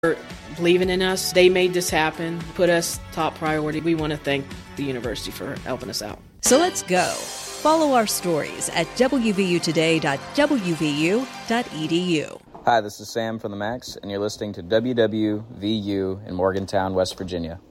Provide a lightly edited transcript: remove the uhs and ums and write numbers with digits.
believing in us. They made this happen, put us top priority. We want to thank the university for helping us out. So let's go. Follow our stories at wvutoday.wvu.edu. Hi, this is Sam from the Max, and you're listening to WWVU in Morgantown, West Virginia.